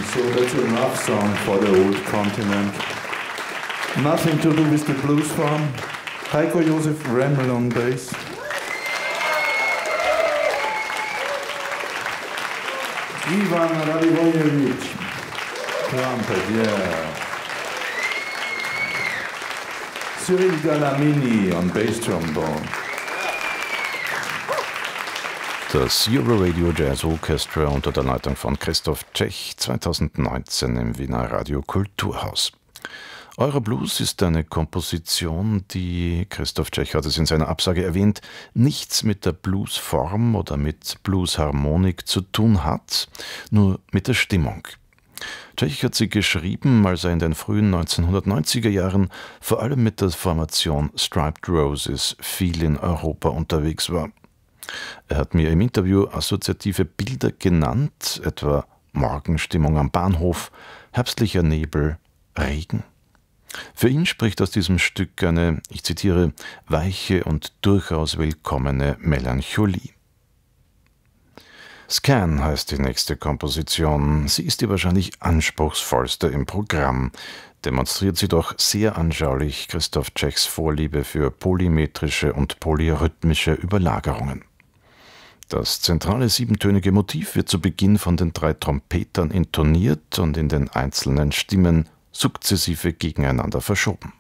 So that's a rough song for the old continent. Nothing to do with the blues farm. Heiko Josef Remmel on bass. Ivan Radivojevic, trumpet, yeah. Cyril Galamini on bass trombone. Das Euro-Radio Jazz Orchestra unter der Leitung von Christoph Czech 2019 im Wiener Radio Kulturhaus. Euroblues ist eine Komposition, die, Christoph Czech hat es in seiner Absage erwähnt, nichts mit der Bluesform oder mit Bluesharmonik zu tun hat, nur mit der Stimmung. Czech hat sie geschrieben, als er in den frühen 1990er Jahren vor allem mit der Formation Striped Roses viel in Europa unterwegs war. Er hat mir im Interview assoziative Bilder genannt, etwa Morgenstimmung am Bahnhof, herbstlicher Nebel, Regen. Für ihn spricht aus diesem Stück eine, ich zitiere, weiche und durchaus willkommene Melancholie. Scan heißt die nächste Komposition. Sie ist die wahrscheinlich anspruchsvollste im Programm. Demonstriert sie doch sehr anschaulich Christoph Czechs Vorliebe für polymetrische und polyrhythmische Überlagerungen. Das zentrale siebentönige Motiv wird zu Beginn von den 3 Trompetern intoniert und in den einzelnen Stimmen sukzessive gegeneinander verschoben.